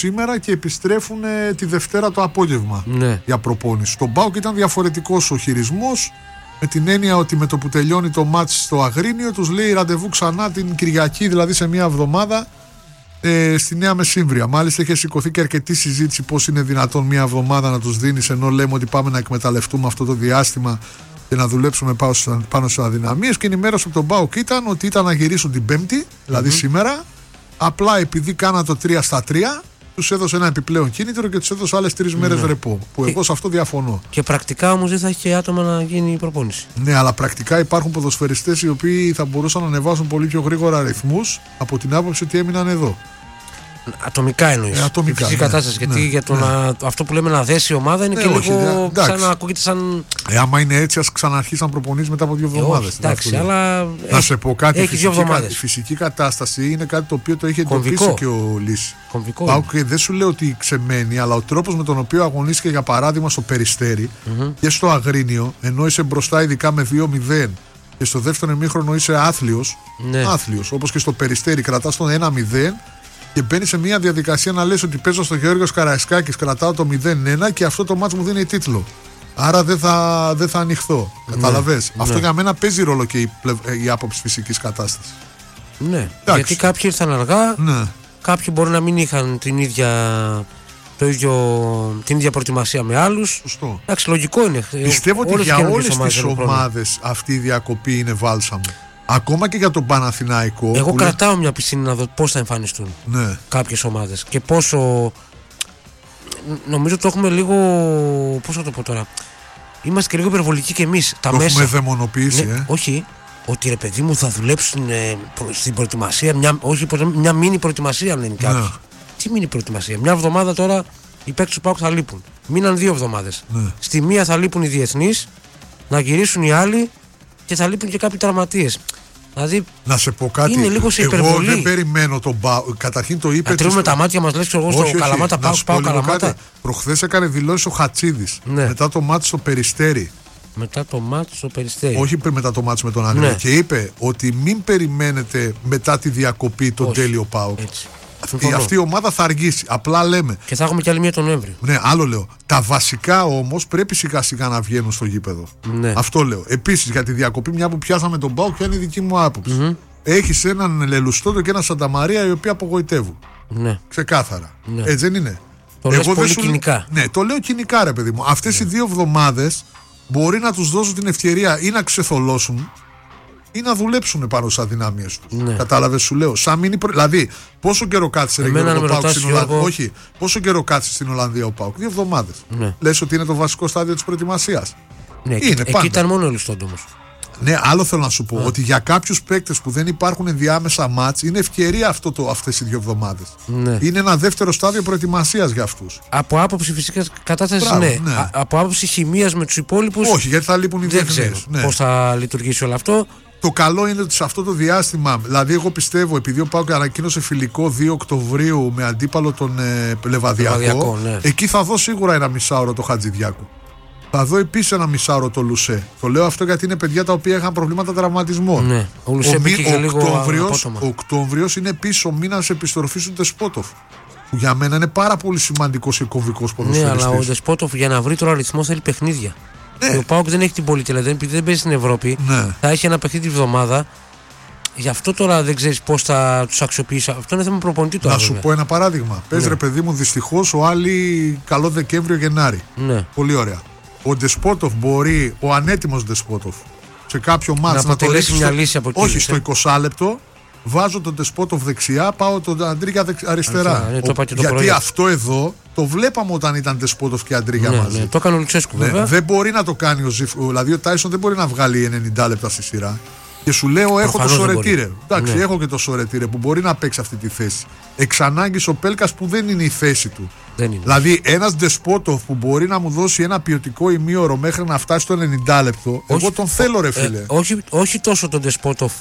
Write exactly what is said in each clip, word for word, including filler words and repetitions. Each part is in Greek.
σήμερα και επιστρέφουν ε, τη Δευτέρα το απόγευμα ναι. για προπόνηση. Στον ΠΑΟΚ ήταν διαφορετικός ο χειρισμός, με την έννοια ότι με το που τελειώνει το μάτς στο Αγρίνιο τους λέει ραντεβού ξανά την Κυριακή, δηλαδή σε μια εβδομάδα ε, στη Νέα Μεσύμβρια. Μάλιστα είχε σηκωθεί και αρκετή συζήτηση πώς είναι δυνατόν μια εβδομάδα να τους δίνεις, ενώ λέμε ότι πάμε να εκμεταλλευτούμε αυτό το διάστημα και να δουλέψουμε πάνω στις αδυναμίες. Και η ενημέρωση από τον ΠΑΟΚ ήταν ότι ήταν να γυρίσουν την Πέμπτη, δηλαδή mm-hmm. σήμερα. Απλά επειδή κάναν το τρία στα τρία, τους έδωσε ένα επιπλέον κίνητρο και τους έδωσε άλλες τρεις μέρες mm-hmm. ρεπό. Που εγώ σε αυτό διαφωνώ. Και πρακτικά όμως δεν θα έχει και άτομα να γίνει η προπόνηση. Ναι, αλλά πρακτικά υπάρχουν ποδοσφαιριστές οι οποίοι θα μπορούσαν να ανεβάσουν πολύ πιο γρήγορα αριθμούς από την άποψη ότι έμειναν εδώ. Ατομικά εννοείς. Ε, ατομικά. Φυσική ναι, κατάσταση. ναι, γιατί για το ναι. να, αυτό που λέμε να δέσει η ομάδα είναι ε, και όχι, λίγο δε, σαν να ακούγεται σαν. Ε, άμα είναι έτσι, ας ξαναρχίσαν να προπονείς μετά από δύο εβδομάδες. Ε, εντάξει, αλλά. Να έχει, σε πω κάτι. Έχει δύο εβδομάδες. Η φυσική κατάσταση είναι κάτι το οποίο το έχει εντοπίσει και ο Λύση. Πάω και δεν σου λέω ότι ξεμένει, αλλά ο τρόπος με τον οποίο αγωνίστηκε για παράδειγμα στο Περιστέρι mm-hmm. και στο Αγρίνιο, ενώ είσαι μπροστά ειδικά με δύο μηδέν και στο δεύτερο ημίχρονο είσαι άθλιος, ναι. άθλιος, όπως και στο Περιστέρι, κρατάς τον ένα μηδέν. Και μπαίνει σε μια διαδικασία να λες ότι παίζω στο Γεώργιος Καραϊσκάκης, κρατάω το μηδέν ένα και αυτό το μάτς μου δίνει τίτλο. Άρα δεν θα, δεν θα ανοιχθώ. Ναι, καταλαβες. Αυτό ναι. για μένα παίζει ρόλο και η, η άποψη φυσικής κατάστασης. Ναι. Εντάξει. Γιατί κάποιοι ήρθαν αργά, ναι. κάποιοι μπορεί να μην είχαν την ίδια, το ίδιο, την ίδια προετοιμασία με άλλους. Σωστό. Εντάξει, λογικό είναι. Πιστεύω ότι για όλες τις ομάδες αυτή η διακοπή είναι βάλσαμο. Ακόμα και για τον Παναθηναϊκό. Εγώ κρατάω μια πισίνη να δω πώς θα εμφανιστούν ναι. κάποιες ομάδες και πόσο. Νομίζω το έχουμε λίγο. Πώς θα το πω τώρα. Είμαστε και λίγο υπερβολικοί κι εμείς. Τα το μέσα. έχουμε δαιμονοποιήσει, ναι, ε. όχι. Ότι ρε παιδί μου θα δουλέψουν ε, στην προετοιμασία. Μια, όχι, μια μίνι προετοιμασία λένε κάποιοι. Ναι. Τι μίνι προετοιμασία. Μια εβδομάδα τώρα οι παίκτες του ΠΑΟΚ θα λείπουν. Μείναν δύο εβδομάδες. Ναι. Στη μία θα λείπουν οι διεθνείς, να γυρίσουν οι άλλοι και θα λείπουν και κάποιοι τραυματίες. Δηλαδή, να σε πω κάτι. Είναι λίγο σε εγώ δεν περιμένω τον Πάο. Καταρχήν το είπε. Να τρίβουμε τα μάτια μας, λες εγώ στο Καλαμάτα. Πάω, πάω Καλαμάτα. Προχθές έκανε δηλώσεις ο Χατσίδης ναι. μετά το μάτι στο Περιστέρι. Μετά το μάτι στο Περιστέρι. Όχι μετά το μάτι με τον Αγρίνιο. Ναι. Και είπε ότι μην περιμένετε μετά τη διακοπή τον τέλειο Πάο. Αυτή, αυτή η ομάδα θα αργήσει. Απλά λέμε. Και θα έχουμε κι άλλη μία τον Νοέμβριο. Ναι, άλλο λέω. Τα βασικά όμως πρέπει σιγά σιγά να βγαίνουν στο γήπεδο. Ναι. Αυτό λέω. Επίσης για τη διακοπή, μια που πιάσαμε τον ΠΑΟΚ, ποια είναι η δική μου άποψη. Mm-hmm. Έχεις έναν Λελουστότο και ένα Σανταμαρία οι οποίοι απογοητεύουν. Ναι. Ξεκάθαρα. Ναι. Έτσι δεν είναι. Το λες πολύ σου... κοινικά. Ναι, το λέω κοινικά, ρε παιδί μου. Αυτές ναι. οι δύο εβδομάδες μπορεί να τους δώσουν την ευκαιρία ή να ξεθολώσουν ή να δουλέψουν πάνω στις αδυναμίες τους. Ναι. Κατάλαβες, σου λέω. Σαν μήνυ προ... Δηλαδή, πόσο καιρό κάτσε ο ΠΑΟΚ στην Ολλανδία. Όχι, πόσο καιρό κάτσε στην Ολλανδία ο ΠΑΟΚ. Δύο εβδομάδες. Ναι. Λες ότι είναι το βασικό στάδιο της προετοιμασίας. Ναι, είναι, εκεί ήταν μόνο ο Λουστόντομος. Ναι, άλλο θέλω να σου πω. Yeah. Ότι για κάποιους παίκτες που δεν υπάρχουν ενδιάμεσα μάτς είναι ευκαιρία αυτό το, αυτές οι δύο εβδομάδες. Ναι. Είναι ένα δεύτερο στάδιο προετοιμασίας για αυτούς. Από άποψη φυσικής κατάστασης, ναι. ναι. Α, από άποψη χημείας με τους υπόλοιπους. Όχι, γιατί θα λείπουν οι διεθνείς. Δεν ξέρω ναι. πώς θα λειτουργήσει όλο αυτό. Το καλό είναι ότι σε αυτό το διάστημα, δηλαδή, εγώ πιστεύω, επειδή ο ΠΑΟΚ ανακοίνωσε φιλικό δύο Οκτωβρίου με αντίπαλο τον ε, Λεβαδιακό, Λεβαδιακό ναι. εκεί θα δω σίγουρα ένα μισάωρο το Χατζηδιάκου. Θα δω επίσης ένα μισάωρο το Λουσέ. Το λέω αυτό γιατί είναι παιδιά τα οποία είχαν προβλήματα τραυματισμών. Ναι. Ο Λουσέ μπήκε λίγο Ο Οκτώβριος είναι επίσης ο μήνας επιστροφής του Ντεσπότοφ. Που για μένα είναι πάρα πολύ σημαντικός και κομβικός ποδοσφαιριστής. Ναι, αλλά ο Ντεσπότοφ για να βρει τώρα αριθμό θέλει παιχνίδια. Ναι. Ο ΠΑΟΚ δεν έχει την πολυτέλεια, επειδή δεν παίζει στην Ευρώπη. Ναι. Θα έχει ένα παιχνίδι τη βδομάδα. Γι' αυτό τώρα δεν ξέρει πώς θα τους αξιοποιήσει. Αυτό είναι θέμα προπονητή τώρα. Να σου πω ένα παράδειγμα. Πες ναι. ρε παιδί μου, δυστυχώς ο Άλλη καλό Δεκέμβριο-Γενάρη. Ναι. Πολύ ωραία. Ο Ντεσπότοφ μπορεί, ο ανέτοιμος Ντεσπότοφ, σε κάποιο μάτς να, να το ρίξει μια στο... λύση από εκεί. Όχι, στο είκοσι λεπτό. Βάζω τον Ντεσπότοφ δεξιά, πάω τον Αντρίγια αριστερά. Ναι, το ο... το Γιατί αυτό εδώ το βλέπαμε όταν ήταν Ντεσπότοφ και Αντρίγια ναι, μαζί. Ναι, το έκανε ο Λουτσέσκου ναι, βέβαια. Δεν μπορεί να το κάνει ο Ζιφ. Δηλαδή ο Τάισον δεν μπορεί να βγάλει ενενήντα λεπτά στη σειρά. Και σου λέω, έχω το Σορετήρε. Εντάξει, ναι. έχω και το Σορετήρε που μπορεί να παίξει αυτή τη θέση. Εξ ανάγκης ο Πέλκας που δεν είναι η θέση του. Δεν είναι. Δηλαδή ένας Ντεσπότοφ που μπορεί να μου δώσει ένα ποιοτικό ημίωρο μέχρι να φτάσει στο ενενήντα λεπτό, όχι, εγώ τον θέλω, ρε φίλε. Ε, όχι, όχι τόσο τον Ντεσπότοφ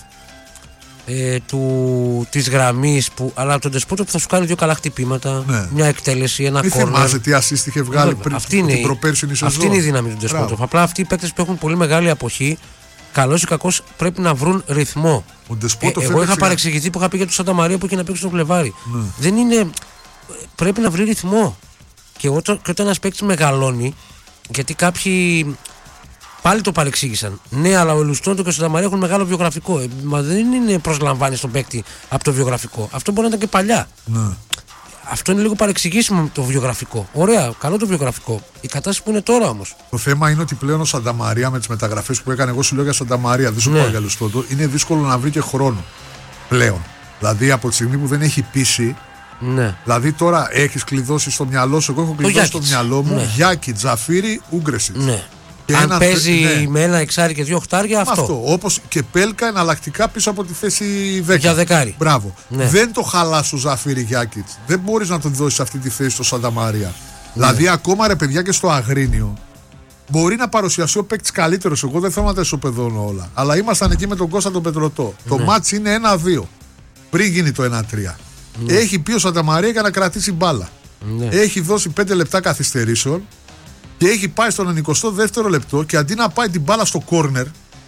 ε, του, της γραμμής, που, αλλά τον Ντεσπότοφ που θα σου κάνει δύο καλά χτυπήματα, ναι. μια εκτέλεση, ένα κόρνερ. Μην θυμάσαι τι assist είχε βγάλει πριν αυτή την προπέρσινη σεζόν. Αυτή είναι η δύναμη του Ντεσπότοφ. Απλά αυτοί οι παίκτες που έχουν πολύ μεγάλη αποχή, καλώς ή κακώς πρέπει να βρουν ρυθμό. Ε, εγώ είχα παρεξηγηθεί που είχα πει για τον Σανταμαρία που είχε να παίξει στο Φλεβάρι. Ναι. Δεν είναι. πρέπει να βρει ρυθμό. Και όταν, και όταν ένας παίκτης μεγαλώνει, γιατί κάποιοι πάλι το παρεξήγησαν. Ναι, αλλά ο Ελουστόντο και ο Σανταμαρία έχουν μεγάλο βιογραφικό. Ε, μα δεν είναι προσλαμβάνει τον παίκτη από το βιογραφικό. Αυτό μπορεί να ήταν και παλιά. Ναι. Αυτό είναι λίγο παρεξηγήσιμο με το βιογραφικό. Ωραία, καλό το βιογραφικό. Η κατάσταση που είναι τώρα όμως. Το θέμα είναι ότι πλέον ο Σανταμαρία με τις μεταγραφές που έκανε, εγώ σου λέω για Σανταμαρία, δεν σου Ναι. πω για Ελουστόντο, είναι δύσκολο να βρει και χρόνο πλέον. Δηλαδή από τη στιγμή που δεν έχει πείσει. Ναι. Δηλαδή τώρα έχεις κλειδώσει στο μυαλό σου, εγώ έχω κλειδώσει στο μυαλό μου Ναι. Γιάκη, Τζαφίρι, Ούγκρεσιτς. Ναι. Και Αν ένα- παίζει ναι. με ένα εξάρι και δύο οχτάρια, αυτό. Αυτό. Όπως και Πέλκα εναλλακτικά πίσω από τη θέση δέκα. Για δεκάρι. Μπράβο. Ναι. Δεν το χαλάς ο Ζαφίρι Γιάκητς. Δεν μπορείς να τον δώσεις αυτή τη θέση στο Σανταμαρία. Ναι. Δηλαδή, ακόμα ρε παιδιά και στο Αγρίνιο μπορεί να παρουσιαστεί ο παίκτης καλύτερος. Εγώ δεν θέλω να τα ισοπεδώνω όλα. Αλλά ήμασταν εκεί με τον Κώστα τον Πετρωτό. Ναι. Το μάτς είναι ένα δύο. Πριν γίνει το ένα τρία. Ναι. Έχει πει ο Σανταμαρία για να κρατήσει μπάλα. Ναι. Έχει δώσει πέντε λεπτά καθυστερήσεων. Και έχει πάει στον εικοστό δεύτερο λεπτό και αντί να πάει την μπάλα στο κόρνερ,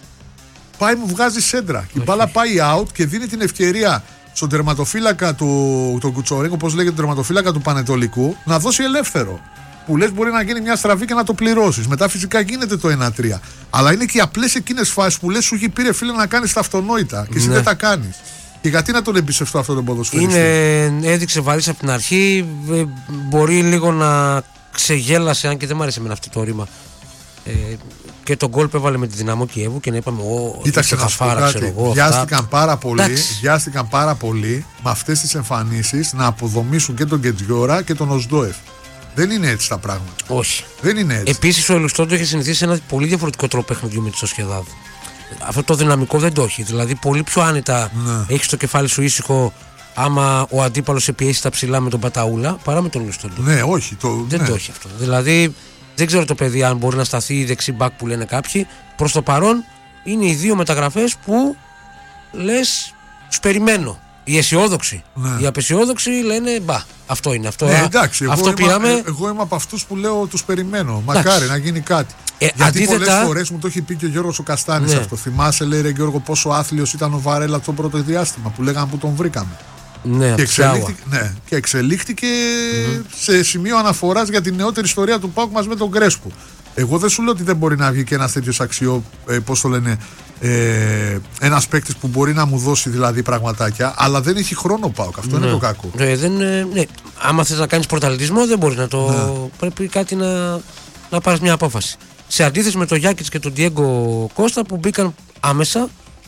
πάει μου βγάζει σέντρα. Η μπάλα πάει out και δίνει την ευκαιρία στον τερματοφύλακα του τον Κουτσορέγκο, όπως λέγεται, τον τερματοφύλακα του Πανετολικού, να δώσει ελεύθερο. Που λες μπορεί να γίνει μια στραβή και να το πληρώσεις. Μετά φυσικά γίνεται το ένα τρία. Αλλά είναι και οι απλές εκείνες φάσεις που λες σου έχει πήρε φίλε να κάνεις τα αυτονόητα και εσύ Ναι. δεν τα κάνεις. Και γιατί να τον εμπιστευτώ αυτόν τον ποδοσφαιριστή. Είναι, έδειξε βαρύς από την αρχή. ε, Μπορεί λίγο να ξεγέλασε, αν και δεν μου άρεσε εμένα αυτό το ρήμα. Ε, και τον γκολ που έβαλε με τη Δυναμό Κιέβου και να είπαμε: Ω, Κοίταξε να σου πω κάτι. Βιάστηκαν πάρα, πολύ, βιάστηκαν πάρα πολύ με αυτές τις εμφανίσεις να αποδομήσουν και τον Γκετζιόρα και τον Οσντόεφ. Δεν είναι έτσι τα πράγματα. Όχι. Δεν είναι έτσι. Επίσης ο Ελουστόντο έχει συνηθίσει σε ένα πολύ διαφορετικό τρόπο παιχνιδιού με τη Σοσιεδάδ. Αυτό το δυναμικό δεν το έχει. Δηλαδή πολύ πιο άνετα Ναι. έχει το κεφάλι σου ήσυχο άμα ο αντίπαλος σε πιέσει τα ψηλά με τον Παταούλα παρά με τον Ελουστόντο. Ναι, όχι. Το, Δεν ναι. το έχει αυτό. Δηλαδή δεν ξέρω το παιδί αν μπορεί να σταθεί η δεξί μπακ που λένε κάποιοι. Προς το παρόν είναι οι δύο μεταγραφές που λες τους περιμένω. Οι αισιόδοξοι. Ναι. Οι απεσιόδοξοι λένε μπα, αυτό είναι. Αυτό, Ναι, α, εντάξει, εγώ, αυτό είμαι, πήραμε. ε, εγώ είμαι από αυτούς που λέω τους περιμένω. Μακάρι να γίνει κάτι. Ε, Γιατί αντίθετα... πολλές φορές μου το έχει πει και ο Γιώργος ο Καστάνης Ναι. αυτό. Θυμάσαι, λέει ρε Γιώργο, πόσο άθλιος ήταν ο Βαρέλα το πρώτο διάστημα που λέγανε που τον βρήκαμε. Ναι, Και εξελίχθηκε, ναι, και εξελίχθηκε mm-hmm. σε σημείο αναφοράς για την νεότερη ιστορία του ΠΑΟΚ μας με τον Κρέσπο. Εγώ δεν σου λέω ότι δεν μπορεί να βγει και ένας τέτοιος αξιό, ε, πώς το λένε, ε, ένας παίκτης που μπορεί να μου δώσει δηλαδή πραγματάκια, αλλά δεν έχει χρόνο ο ΠΑΟΚ. Αυτό ναι. είναι το κακό. Ε, δεν, ε, ναι. Άμα θες να κάνεις πρωταθλητισμό δεν μπορεί να το. Ναι. Πρέπει κάτι να, να πάρεις μια απόφαση. Σε αντίθεση με τον Γιάκητς και τον Ντιέγκο Κώστα που μπήκαν άμεσα.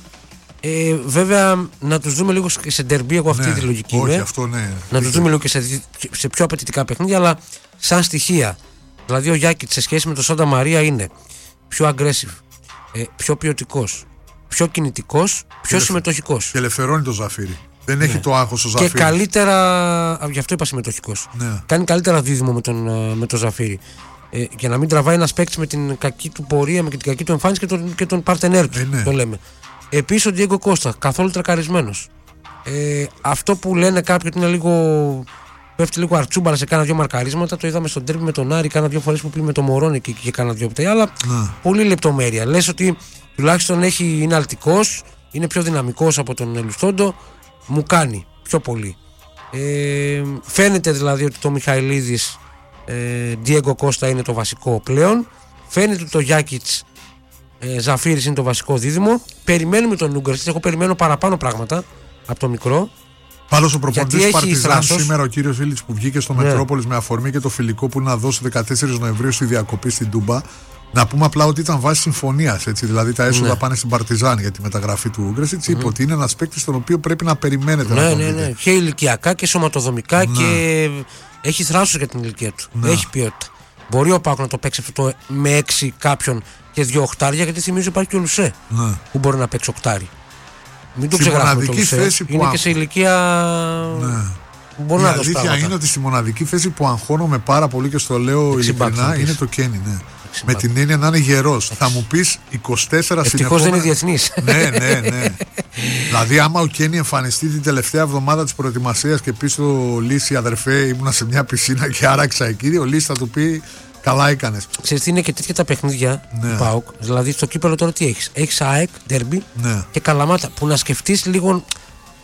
Ε, βέβαια να τους δούμε λίγο σε ντερμπί, εγώ αυτή ναι, τη λογική όχι, είναι. αυτό, ναι, να τους δούμε λίγο και σε, σε πιο απαιτητικά παιχνίδια, αλλά σαν στοιχεία. Δηλαδή ο Γιάκητς σε σχέση με τον Σάντα Μαρία είναι πιο aggressive, ε, πιο ποιοτικός, πιο κινητικός, πιο συμμετοχικός. Και ελευθερώνει το Ζαφίρι. Δεν ναι. έχει το άγχος ο Ζαφίρι. Και καλύτερα, γι' αυτό είπα συμμετοχικός. Ναι. Κάνει καλύτερα δίδυμο με τον, με τον Ζαφίρι. Ε, για να μην τραβάει ένας παίκτης με την κακή του πορεία, με την κακή του εμφάνιση και τον, και τον παρτενέρ του. Ε, ναι. Το λέμε. Επίσης ο Ντιέγκο Κώστα, καθόλου τρακαρισμένος. Ε, αυτό που λένε κάποιοι ότι είναι λίγο. Πέφτει λίγο αρτσούμπαλα σε κάνα δύο μαρκαρίσματα. Το είδαμε στον τέρμι με τον Άρη, κάνα δύο φορές που πήγε με τον Μωρόνι και, και κάνα δύο πτέ. Αλλά mm. πολύ λεπτομέρεια. Λες ότι τουλάχιστον έχει, είναι αλτικός, είναι πιο δυναμικός από τον Ελουστόντο. Μου κάνει πιο πολύ. Ε, φαίνεται δηλαδή ότι το Μιχαηλίδης Ντιέγκο Κώστα είναι το βασικό πλέον. Φαίνεται ότι το Γιάκητς ε, Ζαφίρης είναι το βασικό δίδυμο. Περιμένουμε τον Ούγκρεσιτς. Εγώ περιμένω παραπάνω πράγματα από το μικρό. Πάλι ο προπονητής Παρτιζάν σήμερα, ο κύριος Ήλιτς που βγήκε στο ναι. Μετρόπολης με αφορμή και το φιλικό που είναι να δώσει δεκατέσσερις Νοεμβρίου στη διακοπή στην Τούμπα. Να πούμε απλά ότι ήταν βάση συμφωνίας. Δηλαδή τα έσοδα ναι. πάνε στην Παρτιζάν για τη μεταγραφή του Ούγκρεσιτς. Mm-hmm. Είπε ότι είναι ένας παίκτης τον οποίο πρέπει να περιμένετε ναι, να τον ναι, δείτε. Ναι. Και ηλικιακά και σωματοδομικά ναι. και έχει θράσος για την ηλικία του. Ναι. Έχει ποιότητα. Μπορεί ο ΠΑΟΚ να το παίξει αυτό με έξι κάποιον και δύο οχτάρια, γιατί θυμίζω υπάρχει και ο Λουσέ ναι. που μπορεί να παίξει οκτάρι. Μην το ξεγράφουμε το Λουσέ. Είναι και σε ηλικία. Ναι. Μπορεί η να αλήθεια πράγματα. Είναι ότι στη μοναδική θέση που αγχώνομαι πάρα πολύ και στο λέω ειλικρινά είναι το Κένι. Ναι. Με την έννοια να είναι γερός. Θα μου πεις είκοσι τέσσερα συνεχόμενα. Ευτυχώς δεν είναι διεθνής. Ναι, ναι, ναι. Δηλαδή, άμα ο Κένι εμφανιστεί την τελευταία εβδομάδα της προετοιμασίας και πει στο Λύση, αδερφέ, ήμουνα σε μια πισίνα και άραξα εκεί, ο Λύση θα του πει καλά έκανες. Ξέρεις τι είναι και τέτοια τα παιχνίδια ναι. του ΠΑΟΚ. Δηλαδή, στο κύπελλο τώρα τι έχεις. Έχεις ΑΕΚ, ντέρμπι ναι. και Καλαμάτα. Που να σκεφτείς λίγο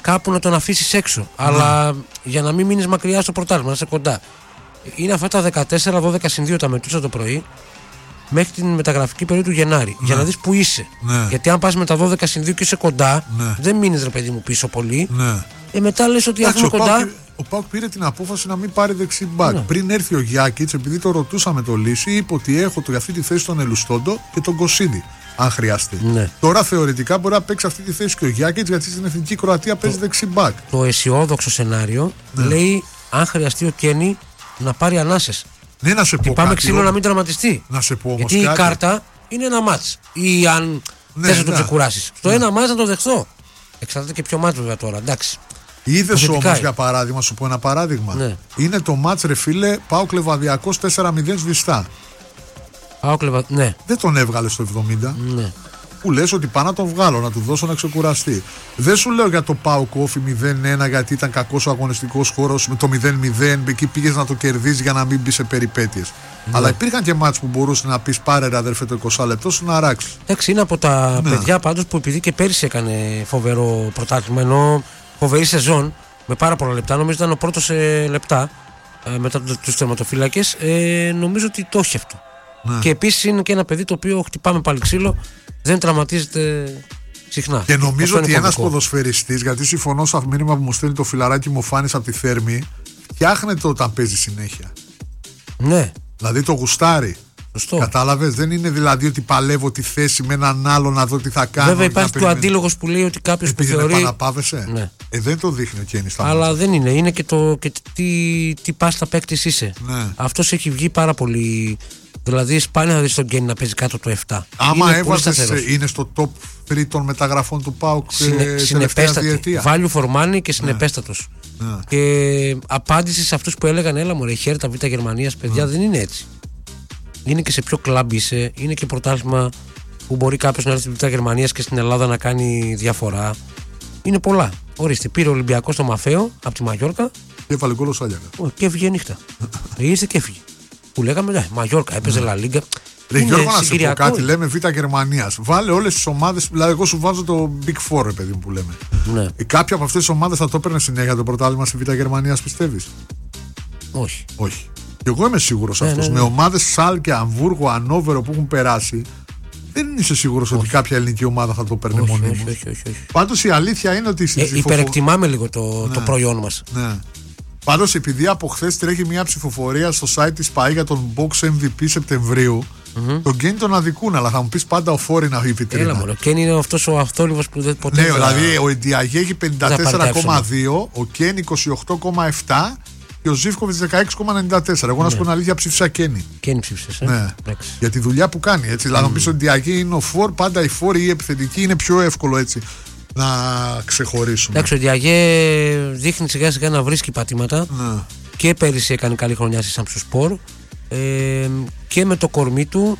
κάπου να τον αφήσεις έξω. Ναι. Αλλά για να μην μείνεις μακριά στο πρωτάθλημα, να είσαι κοντά. Είναι αυτά τα δεκατέσσερα δώδεκα συν δύο, τα μετρούσα το πρωί, μέχρι την μεταγραφική περίοδο του Γενάρη. Ναι. Για να δεις που είσαι. Ναι. Γιατί αν πας με τα δώδεκα συν δύο και είσαι κοντά, ναι. δεν μείνεις ρε παιδί μου πίσω πολύ. Ναι. Ε, μετά λες ότι αφού κοντά. Πάουκ, ο Πάουκ πήρε την απόφαση να μην πάρει δεξί μπακ. Ναι. Πριν έρθει ο Γιάκιτς, επειδή το ρωτούσαμε το Λύση, είπε ότι έχω για αυτή τη θέση τον Ελουστόντο και τον Κωσίδη. Αν χρειαστεί. Ναι. Τώρα θεωρητικά μπορεί να παίξει αυτή τη θέση και ο Γιάκιτς, γιατί στην εθνική Κροατία παίζει το, δεξί μπακ. Το αισιόδοξο σενάριο ναι. λέει αν χρειαστεί ο Κένι να πάρει ανάσες. Ναι, να σε πω. Και πάμε κάτι, ξύλο ο... να μην τραυματιστεί. Να σε πω όμως γιατί κάτι. Η κάρτα είναι ένα μάτς. Ή αν ναι, θες να το ξεκουράσεις. Στο ναι. ένα μάτς να το δεχθώ. Εξαρτάται και ποιο μάτς βέβαια τώρα. Εντάξει. Είδες όμως για παράδειγμα, σου πω ένα παράδειγμα. Ναι. Είναι το μάτς ρε φίλε Πάουκ Λεβαδιακός τέσσερα μηδέν σβηστά. Πάουκ Λεβα... ναι. Δεν τον έβγαλε στο εβδομήντα. Ναι. Που λες ότι πάω να τον βγάλω, να του δώσω να ξεκουραστεί. Δεν σου λέω για το Πάουκ όφι μηδέν ένα γιατί ήταν κακός ο αγωνιστικός χώρος με το μηδέν μηδέν. Εκεί πήγες να το κερδίσεις για να μην μπει σε περιπέτειες. Ναι. Αλλά υπήρχαν και μάτς που μπορούσε να πεις πάρε ρε αδερφέ το είκοσι λεπτό σου να αράξει. Εντάξει, είναι από τα ναι. παιδιά πάντως που επειδή και πέρυσι έκανε φοβερό πρωτάθλημα, ενώ φοβερή σεζόν με πάρα πολλά λεπτά. Νομίζω ήταν ο πρώτος σε λεπτά ε, μετά τους τερματοφύλακες. Ε, νομίζω ότι το έχει αυτό. Ναι. Και επίσης είναι και ένα παιδί το οποίο χτυπάμε πάλι ξύλο, δεν τραυματίζεται συχνά. Και νομίζω ότι ένας ποδοσφαιριστής, γιατί συμφωνώ στο μήνυμα που μου στέλνει το φιλαράκι μου Φάνης από τη Θέρμη, φτιάχνεται όταν παίζει συνέχεια. Ναι. Δηλαδή το γουστάρι. Σωστό. Κατάλαβες, δεν είναι δηλαδή ότι παλεύω τη θέση με έναν άλλο να δω τι θα κάνω. Βέβαια υπάρχει το αντίλογος που λέει ότι κάποιος που θεωρεί. Επαναπάβεσαι. Ναι. Ε, δεν το δείχνει ο Κένι στα Αλλά δεν είναι. Είναι και το και τι, τι πάστα παίκτης είσαι. Ναι. Αυτός έχει βγει πάρα πολύ. Δηλαδή σπάνια θα δεις τον Κένι να παίζει κάτω το επτά. Άμα έβαζες, είναι στο top τρία των μεταγραφών του ΠΑΟΚ Συνε, συνεπέστατη. Value for money και συνεπέστατος. Ναι. Ναι. Και απάντηση σε αυτούς που έλεγαν έλα μωρέ χέρτα Β' Γερμανίας παιδιά ναι. δεν είναι έτσι. Είναι και σε ποιο κλαμπ είσαι, είναι και πρωτάθλημα που μπορεί κάποιος να έρθει στη Β' Γερμανίας και στην Ελλάδα να κάνει διαφορά. Είναι πολλά. Ορίστε, πήρε ο Ολυμπιακός στο Μαφαίο από τη Μαγιόρκα. Και έβαλε γκολ ο Σάλιακα. Και έφυγε νύχτα. Ήρθε και έφυγε. Που λέγαμε, ναι, Μαγιόρκα, έπαιζε Λα Λίγκα. Ρε Γιώργο, να σου πω κάτι, λέμε Β' Γερμανίας. Βάλε όλες τις ομάδες, δηλαδή εγώ σου βάζω το Big Four, παιδί μου που λέμε. Ναι. Ε, κάποια από αυτές τις ομάδες θα το έπαιρνε συνέχεια το πρωτάθλημα στη Β' Γερμανίας, πιστεύεις? Όχι. Όχι. Και εγώ είμαι σίγουρος ναι, αυτός. Ναι, ναι. Με ομάδες Σάλκε, Αμβούργο, Ανόβερο που έχουν περάσει, δεν είσαι σίγουρος ότι κάποια ελληνική ομάδα θα το παίρνει μονίμως. Όχι, όχι, όχι, όχι. Πάντως η αλήθεια είναι ότι. Ε, υπερεκτιμάμε λίγο το, ναι. το προϊόν μας. Ναι. Πάντως επειδή από χθες τρέχει μια ψηφοφορία στο site της ΠΑΗ για τον Box εμ βι πι Σεπτεμβρίου, mm-hmm. τον Κένι τον αδικούν, αλλά θα μου πεις πάντα ο Φόρη να βγει βιτρίνα. Έλα μωρέ, ο Κένι είναι αυτός ο αυθόρυβος που δεν ποτέ. Ναι, θα... δηλαδή ο Εντιαγέ έχει πενήντα τέσσερα κόμμα δύο, ο Κένι είκοσι οκτώ κόμμα επτά και ο Ζίβκοβιτς δεκαέξι κόμμα ενενήντα τέσσερα. Εγώ να σου πω την αλήθεια ψήφισα Κένι. Κένι ψήφισες, ε? Ναι. Για τη δουλειά που κάνει. Έτσι. Mm. Δηλαδή, να πει ότι ο Εντιαγέ είναι ο Φόρ, πάντα οι Φόροι ή οι επιθετικοί είναι πιο εύκολο έτσι να ξεχωρίσουν. Εντάξει, ο Εντιαγέ δείχνει σιγά σιγά να βρίσκει πατήματα. Ναι. Και πέρυσι έκανε καλή χρονιά στη Σαμψουσπορ ε, και με το κορμί του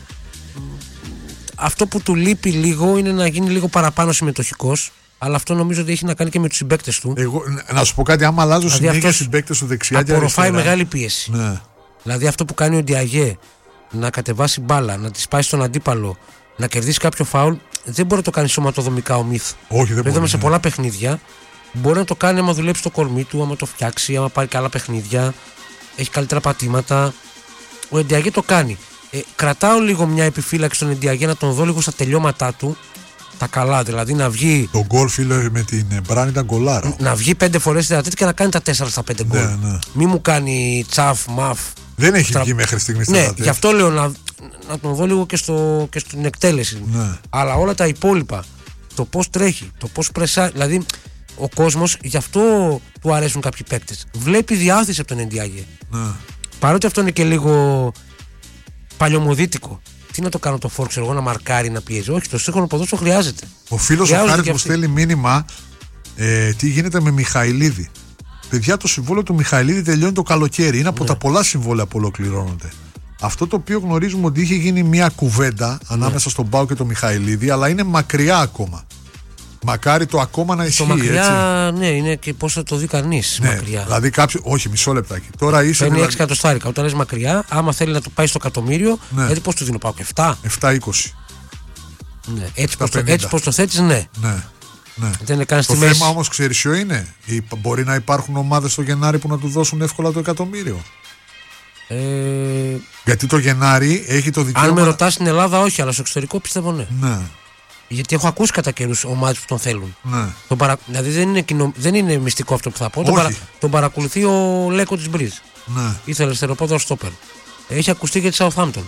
αυτό που του λείπει λίγο είναι να γίνει λίγο παραπάνω συμμετοχικός, αλλά αυτό νομίζω ότι έχει να κάνει και με τους συμπαίκτες του. Εγώ, να σου πω κάτι, άμα αλλάζω δηλαδή συνέχεια συμπαίκτες του δεξιά και αριστερά, απορροφάει μεγάλη πίεση. Ναι. Δηλαδή αυτό που κάνει ο Ντιαγέ, να κατεβάσει μπάλα, να τη σπάσει στον αντίπαλο, να κερδίσει κάποιο φάουλ, δεν μπορεί να το κάνει σωματοδομικά ο Μιθ. Όχι, δεν μπορεί. Ναι. Σε πολλά παιχνίδια μπορεί να το κάνει άμα δουλέψει το κορμί του, άμα το φτιάξει, άμα πάρει καλά παιχνίδια, έχει καλύτερα πατήματα. Ο Εντιαγέ το κάνει. Ε, κρατάω λίγο μια επιφύλαξη στον Εντιαγέ να τον δω λίγο στα τελειώματά του. Τα καλά, δηλαδή να βγει. Το γκολ, φίλε, με την Μπράν ήταν γκολάρα. Να βγει πέντε φορές στην τέτοια και να κάνει τα τέσσερα στα πέντε γκολ. Ναι, ναι. Μη μου κάνει τσαφ, μαφ. Δεν έχει βγει μέχρι στιγμή στην Ναι, γι' αυτό λέω να, να τον δω λίγο και, στο, και στην εκτέλεση. Ναι. Αλλά όλα τα υπόλοιπα, το πώς τρέχει, το πώς πρεσάει. Δηλαδή ο κόσμος, γι' αυτό του αρέσουν κάποιοι παίκτες. Βλέπει διάθεση από τον Εντιαγέ. Ναι. Παρότι αυτό είναι και λίγο παλιωμοδίτικο. Τι να το κάνω το φόρ, ξέρω εγώ, να μαρκάρει, να πιέζει. Όχι, το σύγχρονο ποδόσφαιρο χρειάζεται. Ο φίλος ο Χάρης μου στέλνει μήνυμα ε, τι γίνεται με Μιχαηλίδη. Παιδιά, το συμβόλαιο του Μιχαηλίδη τελειώνει το καλοκαίρι. Είναι από ναι. τα πολλά συμβόλαια που ολοκληρώνονται. Αυτό το οποίο γνωρίζουμε ότι είχε γίνει μια κουβέντα ανάμεσα ναι. στον Πάο και τον Μιχαηλίδη, αλλά είναι μακριά ακόμα. Μακάρι το ακόμα να ισχύει. Το μακριά, έτσι. Ναι, είναι και πώς θα το δει κανείς. Ναι, μακριά. Δηλαδή κάποιο. Όχι, μισό λεπτάκι. Τώρα είσαι. Παίρνει δηλαδή... έξι εκατοστάρικα. Όταν λες μακριά, άμα θέλει να το πάει στο εκατομμύριο, ναι. γιατί πώς του δίνω, πάω και επτά. επτά είκοσι. Ναι. Έτσι πώς το, το θέτεις, ναι. ναι. Ναι. Δεν είναι καν στη το μέση. θέμα όμως ξέρεις ποιο είναι. Μπορεί να υπάρχουν ομάδες το Γενάρη που να του δώσουν εύκολα το εκατομμύριο. Ε... Γιατί το Γενάρη έχει το δικαίωμα. Αν με ρωτάς στην Ελλάδα, όχι, αλλά στο εξωτερικό πιστεύω ναι. Ναι. Γιατί έχω ακούσει κατά καιρούς ομάδες που τον θέλουν. Ναι. Τον παρα... Δηλαδή δεν είναι, κοινο... δεν είναι μυστικό αυτό που θα πω. Τον, παρα... τον παρακολουθεί ο Λέκο της Μπριζ. Ναι. Ήθελε αριστεροπόδαρο στόπερ. Έχει ακουστεί για τη Southampton,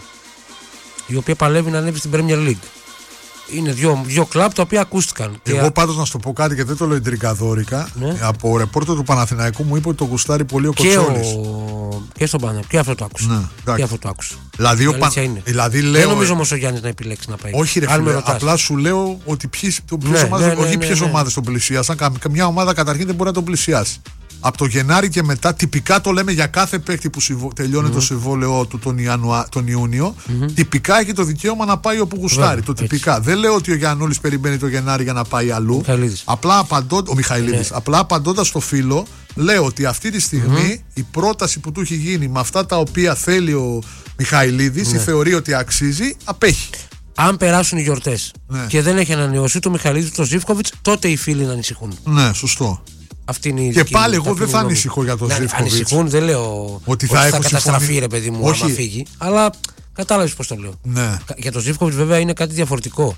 η οποία παλεύει να ανέβει στην Premier League. Είναι δύο, δύο κλαμπ τα οποία ακούστηκαν. Εγώ και... πάντως να σου το πω κάτι και δεν το λέω εντρικαδόρικα. Ναι. Από ρεπόρτερ του Παναθηναϊκού μου είπε ότι το γουστάρει πολύ ο Κοτσόλης. Και, ο... και στον Παναθηναϊκό. Και αυτό το άκουσα. Ναι, και αυτό το άκουσα. Δηλαδή, ο Παν... δηλαδή λέω... Δεν νομίζω όμως ο Γιάννης να επιλέξει να πάει. Όχι, ρε φίλε, απλά σου λέω ότι ποιες ναι, ομάδες, ναι, ναι, όχι ποιες ναι, ναι. ομάδες τον πλησίασαν. Καμιά ομάδα καταρχήν δεν μπορεί να τον πλησιάσει. Από το Γενάρη και μετά, τυπικά το λέμε για κάθε παίκτη που συμβο... τελειώνει mm-hmm. το συμβόλαιό του τον, Ιανουα... τον Ιούνιο, mm-hmm. τυπικά έχει το δικαίωμα να πάει όπου γουστάρει. Yeah, το τυπικά. Έτσι. Δεν λέω ότι ο Γιαννούλης περιμένει το Γενάρη για να πάει αλλού. Απλά απαντώ... Ο Μιχαηλίδης. Yeah. Απλά απαντώντας στο φίλο, λέω ότι αυτή τη στιγμή mm-hmm. η πρόταση που του έχει γίνει με αυτά τα οποία θέλει ο Μιχαηλίδης yeah. ή θεωρεί ότι αξίζει, απέχει. Αν περάσουν οι γιορτές ναι. και δεν έχει ανανεωθεί το Μιχαηλίδη το Ζίβκοβιτς, τότε οι φίλοι να ανησυχούν. Ναι, σωστό. Αυτή είναι η και πάλι εγώ δεν θα ανησυχώ για τον ναι, Ζίβκοβιτς. Ανησυχούν, δεν λέω ότι ότι θα, ότι θα καταστραφεί ρε παιδί μου όχι. άμα φύγει. Αλλά κατάλαβες πώς το λέω. Ναι. Για τον Ζίβκοβιτς βέβαια είναι κάτι διαφορετικό.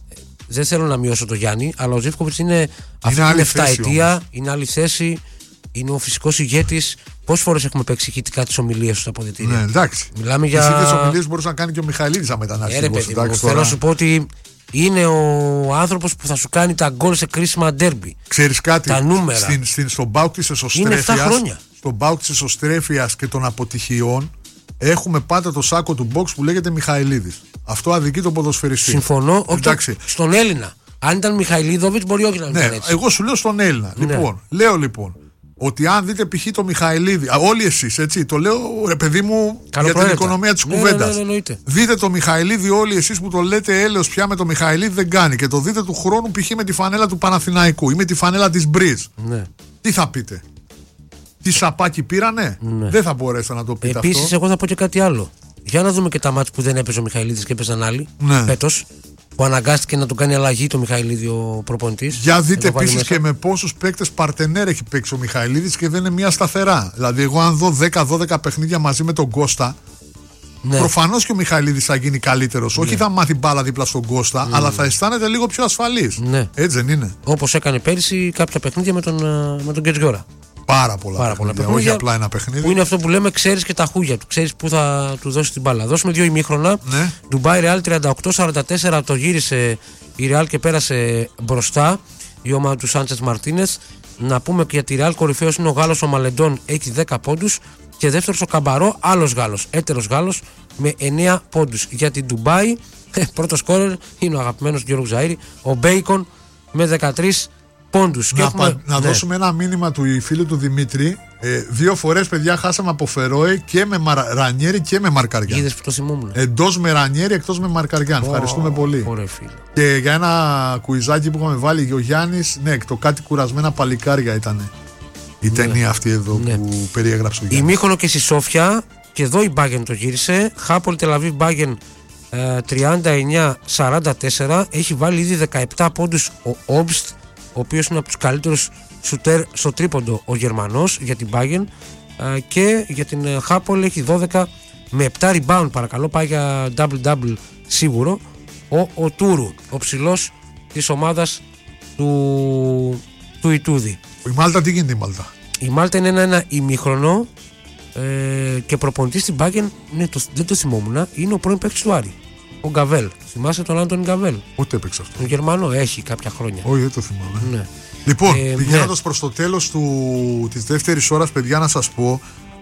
Δεν θέλω να μειώσω τον Γιάννη, αλλά ο Ζίβκοβιτς είναι αυτή την επτά ετία, είναι άλλη θέση, είναι ο φυσικός ηγέτης. Πόσες φορές έχουμε παίξει ηχητικά τις ομιλίες του αποδυτήρια. Ναι, εντάξει. Μιλάμε για. Τις ίδιες ομιλίες μπορούσε να κάνει και ο Μιχαηλίδης αν μεταναστεύσει. Θέλω να σου πω ότι είναι ο άνθρωπος που θα σου κάνει τα γκολ σε κρίσιμα ντέρμπι. Ξέρεις κάτι, τα νούμερα. Στην, στην, στον μπάουκ της εσωστρέφειας, στον μπάουκ της εσωστρέφειας και των αποτυχιών έχουμε πάντα το σάκο του box που λέγεται Μιχαηλίδης. Αυτό αδικεί τον ποδοσφαιριστή. Συμφωνώ, όχι στον Έλληνα. Αν ήταν Μιχαηλίδοβιτς μπορεί όχι να ναι, ήταν έτσι. Εγώ σου λέω στον Έλληνα. Ναι. Λοιπόν, λέω λοιπόν ότι αν δείτε π.χ. το Μιχαηλίδη, α, όλοι εσείς έτσι, το λέω ρε παιδί μου για την οικονομία της ναι, κουβέντας. Ναι, ναι, ναι, δείτε το Μιχαηλίδη, όλοι εσείς που το λέτε έλεος πια με το Μιχαηλίδη δεν κάνει και το δείτε του χρόνου π.χ. με τη φανέλα του Παναθηναϊκού ή με τη φανέλα της Μπριζ. Ναι. Τι θα πείτε, τι σαπάκι πήρανε, ναι. δεν θα μπορέσετε να το πείτε. Επίσης, αυτό. Επίσης, εγώ θα πω και κάτι άλλο. Για να δούμε και τα μάτς που δεν έπαιζε ο Μιχαηλίδης και έπαιζαν άλλοι ναι. φέτος. Που αναγκάστηκε να τον κάνει αλλαγή το Μιχαηλίδη ο προπονητής. Για δείτε επίσης και με πόσους παίκτες παρτενέρ έχει παίξει ο Μιχαηλίδης και δεν είναι μια σταθερά. Δηλαδή, εγώ αν δω δέκα δώδεκα παιχνίδια μαζί με τον Κώστα, ναι. προφανώς και ο Μιχαηλίδης θα γίνει καλύτερος. Ναι. Όχι θα μάθει μπάλα δίπλα στον Κώστα, ναι. αλλά θα αισθάνεται λίγο πιο ασφαλής. Ναι. Έτσι δεν είναι. Όπως έκανε πέρυσι κάποια παιχνίδια με τον, με τον Κετζιόρα. Πάρα πολλά, Πάρα πολλά παιχνίδια, όχι απλά ένα παιχνίδι. Που είναι αυτό που λέμε, ξέρεις και τα χούγια του. Ξέρεις πού θα του δώσει την μπάλα. Δώσουμε δύο ημίχρονα. Ναι. Ντουμπάι Ρεάλ τριάντα οκτώ σαράντα τέσσερα το γύρισε η Ρεάλ και πέρασε μπροστά η ομάδα του Σάντσες Μαρτίνες. Να πούμε και για τη Ρεάλ κορυφαίος είναι ο Γάλλος ο Μαλεντών, έχει δέκα πόντους. Και δεύτερος ο Καμπαρό, άλλος Γάλλος, έτερος Γάλλος με εννέα πόντους. Για την Ντουμπάι, πρώτο σκόρερ είναι ο αγαπημένος Γιώργος Ζαΐρη, ο Μπέικον με δεκατρείς πόντους. Να, έχουμε... πα, να ναι. δώσουμε ένα μήνυμα του φίλου του Δημήτρη. Ε, δύο φορές, παιδιά, χάσαμε από Φερόε και με Μαρα... Ρανιέρι και με Μαρκαριάν. Είδες που το θυμόμουν. Εντός με Ρανιέρι, εκτός με Μαρκαριάν. Oh, Ευχαριστούμε πολύ. Ωραία, φίλε. Και για ένα κουιζάκι που είχαμε βάλει ο Γιάννης, ναι, το κάτι κουρασμένα παλικάρια ήταν η ναι. ταινία αυτή εδώ ναι. που περιέγραψε ο Γιάννης. Ημίχρονο και στη Σόφια, και εδώ η Μπάγεν το γύρισε. Χάπολ Τελαβίβ Μπάγεν τριάντα εννέα σαράντα τέσσερα. Έχει βάλει ήδη δεκαεπτά πόντους ο Όμπστ, ο οποίος είναι από τους καλύτερους σουτέρ στο τρίποντο ο Γερμανός για την Bayern, και για την Χάπολ έχει δώδεκα με επτά rebound, παρακαλώ, πάει για double-double σίγουρο ο, ο Τούρου, ο ψηλός της ομάδας του, του Ιτούδη. Η Μάλτα τι γίνεται η Μάλτα? Η Μάλτα είναι ένα, ένα ημίχρονο ε, και προπονητής στην Bayern, ναι, το, δεν το θυμόμουν, είναι ο πρώην παίκτης του Άρη, ο Γκαβέλ. Θυμάσαι τον Άντων Γκαβέλ? Πότε έπαιξε αυτό? Τον Γερμανό, έχει κάποια χρόνια. Όχι, δεν το θυμάμαι. Ναι. Λοιπόν, ε, πηγαίνοντας ναι. προς το τέλος του, της δεύτερης ώρας, παιδιά, να σας πω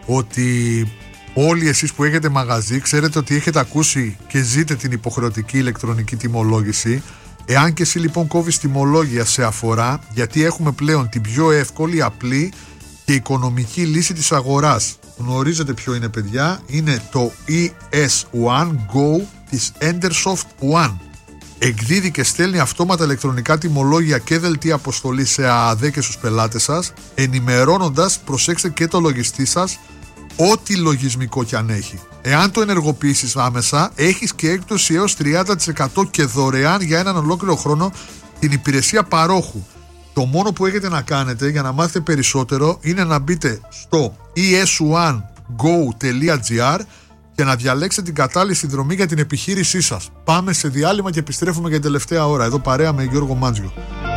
ότι όλοι εσείς που έχετε μαγαζί ξέρετε ότι έχετε ακούσει και ζείτε την υποχρεωτική ηλεκτρονική τιμολόγηση. Εάν και εσύ λοιπόν κόβεις τιμολόγια σε αφορά, γιατί έχουμε πλέον την πιο εύκολη, απλή και οικονομική λύση της αγοράς. Γνωρίζετε ποιο είναι, παιδιά? Είναι το ι ες One Go της Endersoft One. Εκδίδει και στέλνει αυτόματα ηλεκτρονικά τιμολόγια και δελτία αποστολή σε ΑΑΔ και στους πελάτες σας, ενημερώνοντας, προσέξτε, και το λογιστή σας, ό,τι λογισμικό κι αν έχει. Εάν το ενεργοποιήσεις άμεσα, έχεις και έκπτωση έως τριάντα τοις εκατό και δωρεάν για έναν ολόκληρο χρόνο την υπηρεσία παρόχου. Το μόνο που έχετε να κάνετε για να μάθετε περισσότερο είναι να μπείτε στο ι ες ουάν γκο τελεία τζι άρ και να διαλέξετε την κατάλληλη συνδρομή για την επιχείρησή σας. Πάμε σε διάλειμμα και επιστρέφουμε για την τελευταία ώρα. Εδώ παρέα με Γιώργο Μάντζιο.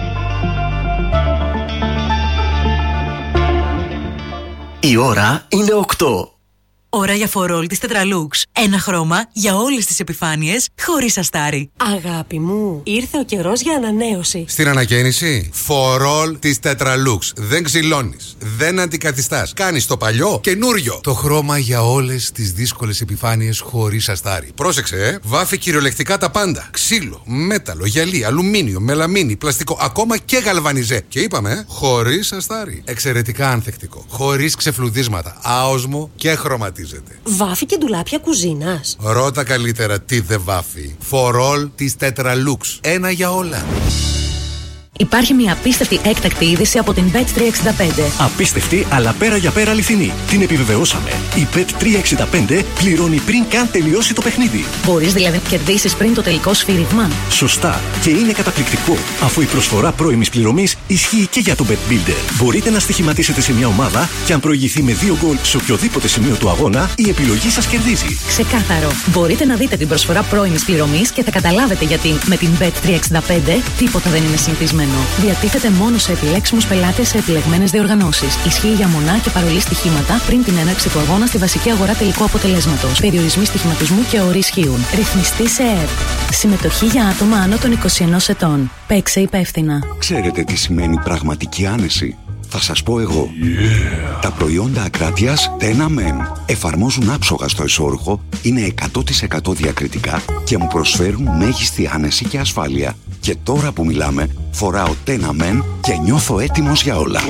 Η ώρα είναι οκτώ. Ώρα για φορόλ της Tetralux. Ένα χρώμα για όλες τις επιφάνειες, χωρίς αστάρι. Αγάπη μου, ήρθε ο καιρός για ανανέωση. Στην ανακαίνιση, φορόλ της Tetralux. Δεν ξυλώνεις, δεν αντικαθιστάς. Κάνεις το παλιό καινούριο. Το χρώμα για όλες τις δύσκολες επιφάνειες, χωρίς αστάρι. Πρόσεξε, ε. Βάφει κυριολεκτικά τα πάντα. Ξύλο, μέταλλο, γυαλί, αλουμίνιο, μελαμίνη, πλαστικό, ακόμα και γαλβανιζέ. Και είπαμε, ε, χωρίς αστάρι. Εξαιρετικά ανθεκτικό. Χωρίς ξεφλουδίσματα. Άοσμο και χρωματικό. Βάφει και ντουλάπια κουζίνας. Ρώτα καλύτερα τι δεν βάφει. Φορόλ της Tetralux. Ένα για όλα. Υπάρχει μια απίστευτη έκτακτη είδηση από την μπετ τριακόσια εξήντα πέντε. Απίστευτη, αλλά πέρα για πέρα αληθινή. Την επιβεβαιώσαμε. Η μπετ τριακόσια εξήντα πέντε πληρώνει πριν καν τελειώσει το παιχνίδι. Μπορείς δηλαδή να κερδίσεις πριν το τελικό σφύριγμα. Σωστά. Και είναι καταπληκτικό, αφού η προσφορά πρώιμης πληρωμής ισχύει και για το Bet Builder. Μπορείτε να στοιχηματίσετε σε μια ομάδα και αν προηγηθεί με δύο γκολ σε οποιοδήποτε σημείο του αγώνα, η επιλογή σας κερδίζει. Ξεκάθαρο. Μπορείτε να δείτε την προσφορά πρώιμης πληρωμής και θα καταλάβετε γιατί με την μπετ τριακόσια εξήντα πέντε τίποτα δεν είναι συνηθισμένο. Διατίθεται μόνο σε επιλέξιμους πελάτες σε επιλεγμένες διοργανώσεις. Ισχύει για μονά και παρολί στοιχήματα πριν την έναρξη του αγώνα στη βασική αγορά τελικού αποτελέσματος. Περιορισμοί στοιχηματισμού και όροι ισχύουν. Ρυθμιστή σε ΕΕΠ. Συμμετοχή για άτομα άνω των είκοσι ενός ετών. Παίξε υπεύθυνα. Ξέρετε τι σημαίνει πραγματική άνεση? Θα σας πω εγώ. Yeah. Τα προϊόντα Ακράτειας Tena Men εφαρμόζουν άψογα στο εσώρουχο, είναι εκατό τοις εκατό διακριτικά και μου προσφέρουν μέγιστη άνεση και ασφάλεια. Και τώρα που μιλάμε, φοράω Tena Men και νιώθω έτοιμος για όλα.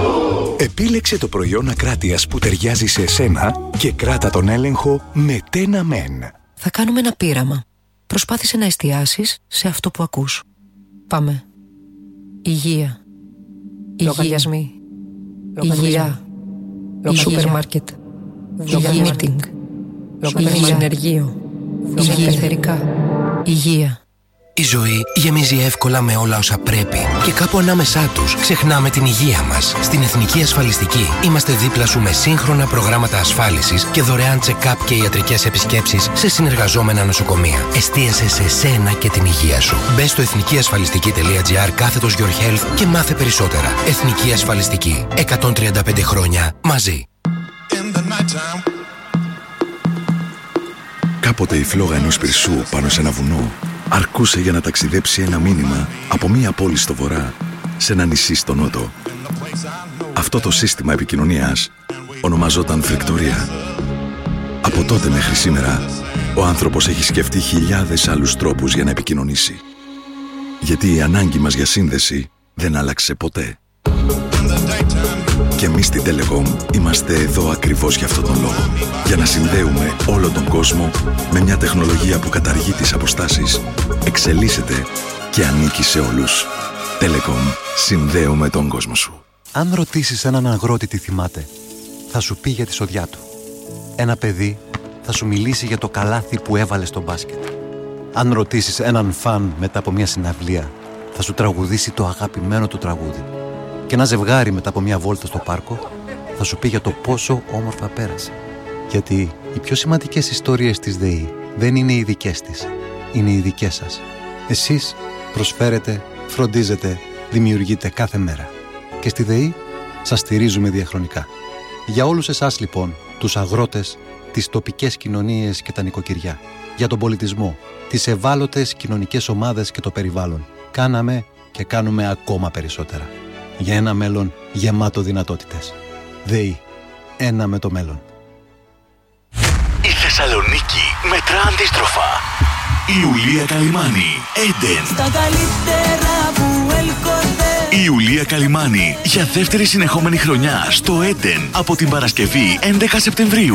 Επίλεξε το προϊόν Ακράτειας που ταιριάζει σε εσένα και κράτα τον έλεγχο με Tena Men. Θα κάνουμε ένα πείραμα. Προσπάθησε να εστιάσεις σε αυτό που ακούς. Πάμε. Υγεία. Λογαριασμοί. Υγεία. Σούπερ μάρκετ. Υγεία μίτινγκ. Υγεία συνεργείο. Υγεία εθερικά. Υγεία. Η ζωή γεμίζει εύκολα με όλα όσα πρέπει και κάπου ανάμεσά τους ξεχνάμε την υγεία μας. Στην Εθνική Ασφαλιστική είμαστε δίπλα σου με σύγχρονα προγράμματα ασφάλισης και δωρεάν check-up και ιατρικές επισκέψεις σε συνεργαζόμενα νοσοκομεία. Εστίασε σε σένα και την υγεία σου. Μπες στο εθνικιασφαλιστική τελεία τζι άρ κάθετος Your Health και μάθε περισσότερα. Εθνική Ασφαλιστική. εκατόν τριάντα πέντε χρόνια μαζί. Κάποτε η φλόγα ενός πυρσού πάνω σε ένα βουνό αρκούσε για να ταξιδέψει ένα μήνυμα από μία πόλη στο βορρά σε ένα νησί στο νότο. Αυτό το σύστημα επικοινωνίας ονομαζόταν φρικτορία. Από τότε μέχρι σήμερα, ο άνθρωπος έχει σκεφτεί χιλιάδες άλλους τρόπους για να επικοινωνήσει. Γιατί η ανάγκη μας για σύνδεση δεν άλλαξε ποτέ. Και εμείς στην Telecom είμαστε εδώ ακριβώς για αυτόν τον λόγο. Για να συνδέουμε όλο τον κόσμο με μια τεχνολογία που καταργεί τις αποστάσεις, εξελίσσεται και ανήκει σε όλους. Telecom. Συνδέουμε τον κόσμο σου. Αν ρωτήσεις έναν αγρότη τι θυμάται, θα σου πει για τη σοδιά του. Ένα παιδί θα σου μιλήσει για το καλάθι που έβαλε στο μπάσκετ. Αν ρωτήσεις έναν φαν μετά από μια συναυλία, θα σου τραγουδήσει το αγαπημένο του τραγούδι. Και ένα ζευγάρι μετά από μια βόλτα στο πάρκο θα σου πει για το πόσο όμορφα πέρασε. Γιατί οι πιο σημαντικές ιστορίες της ΔΕΗ δεν είναι οι δικές της, είναι οι δικές σας. Εσείς προσφέρετε, φροντίζετε, δημιουργείτε κάθε μέρα. Και στη ΔΕΗ σας στηρίζουμε διαχρονικά. Για όλους εσάς λοιπόν, τους αγρότες, τις τοπικές κοινωνίες και τα νοικοκυριά, για τον πολιτισμό, τις ευάλωτες κοινωνικές ομάδες και το περιβάλλον, κάναμε και κάνουμε ακόμα περισσότερα. Για ένα μέλλον γεμάτο δυνατότητες. ΔΕΗ. Ένα με το μέλλον. Η Θεσσαλονίκη μετρά αντίστροφα. Η Ιουλία Καλυμάνη. Έντεν. Στα καλύτερα που έλκονται. Η Ιουλία Καλυμάνη για δεύτερη συνεχόμενη χρονιά στο Έντεν από την Παρασκευή έντεκα Σεπτεμβρίου.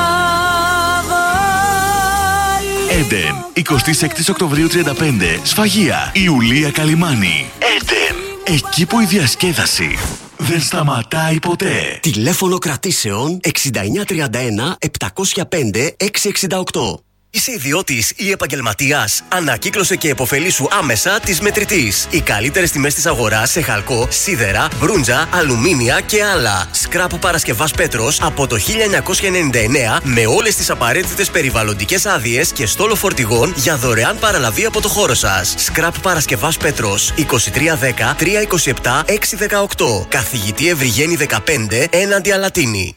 Έντεν. εικοστή έκτη Οκτωβρίου τριάντα πέντε. Σφαγεία. Η Ιουλία Καλυμάνη. Έντεν. Εκεί που η διασκέδαση δεν σταματάει ποτέ. Τηλέφωνο κρατήσεων εξήντα εννιά τριάντα ένα επτακόσια πέντε εξακόσια εξήντα οκτώ. Είσαι ιδιώτης ή επαγγελματίας? Ανακύκλωσε και επωφελήσου άμεσα της Μετρητής. Οι καλύτερες τιμές της αγοράς σε χαλκό, σίδερα, μπρούντζα, αλουμίνια και άλλα. Σκράπ Παρασκευάς Πέτρος από το χίλια εννιακόσια ενενήντα εννέα με όλες τις απαραίτητες περιβαλλοντικές άδειες και στόλο φορτηγών για δωρεάν παραλαβή από το χώρο σας. Σκράπ Παρασκευάς Πέτρος είκοσι τρία δέκα τριακόσια είκοσι επτά εξακόσια δεκαοκτώ. Καθηγητή Ευρυγένη δεκαπέντε έναντι Αλατίνη.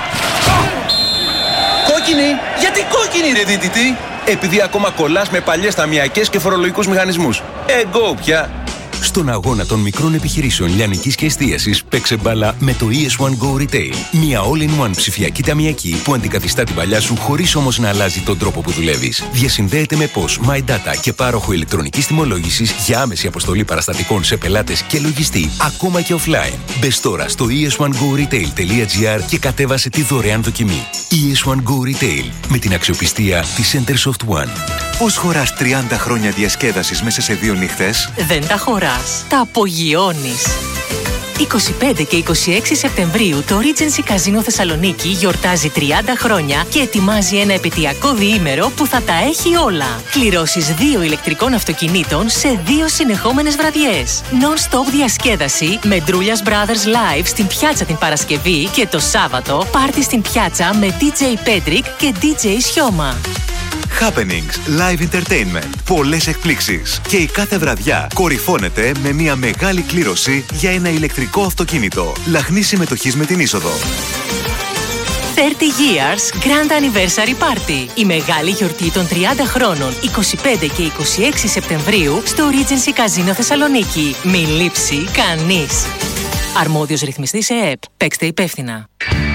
Κόκκινη! Γιατί κόκκινη ρε δίτητη? Επειδή ακόμα κολλάς με παλιές ταμιακές και φορολογικούς μηχανισμούς. Εγώ πια! Στον αγώνα των μικρών επιχειρήσεων λιανικής και εστίασης παίξε μπάλα με το ι ες one Go Retail. Μια all-in-one ψηφιακή ταμιακή που αντικαθιστά την παλιά σου χωρίς όμως να αλλάζει τον τρόπο που δουλεύεις. Διασυνδέεται με πώς, My Data και πάροχο ηλεκτρονικής τιμολόγησης για άμεση αποστολή παραστατικών σε πελάτες και λογιστή, ακόμα και offline. Μπες τώρα στο ι ες one go retail τελεία τζι άρ και κατέβασε τη δωρεάν δοκιμή. ι ες one Go Retail με την αξιοπιστία της Centersoft One. Πώς χωράς τριάντα χρόνια διασκέδασης μέσα σε δύο νύχτες? Δεν τα χωράς, τα απογειώνεις. είκοσι πέντε και είκοσι έξι Σεπτεμβρίου το Regency Casino Θεσσαλονίκη γιορτάζει τριάντα χρόνια και ετοιμάζει ένα επαιτειακό διήμερο που θα τα έχει όλα. Κληρώσεις δύο ηλεκτρικών αυτοκινήτων σε δύο συνεχόμενες βραδιές. Non-stop διασκέδαση με Drullias Brothers Live στην Πιάτσα την Παρασκευή και το Σάββατο πάρτι στην Πιάτσα με ντι τζέι Pedrick και ντι τζέι Σιώμα. Happenings, live entertainment, πολλές εκπλήξεις και η κάθε βραδιά κορυφώνεται με μια μεγάλη κλήρωση για ένα ηλεκτρικό αυτοκίνητο. Λαχνή συμμετοχής με την είσοδο. τριάντα years Grand Anniversary Party. Η μεγάλη γιορτή των τριάντα χρόνων είκοσι πέντε και είκοσι έξι Σεπτεμβρίου στο Regency Casino Θεσσαλονίκη. Μη λείψει κανείς. Αρμόδιος ρυθμιστής ΕΕΠ. Παίξτε υπεύθυνα.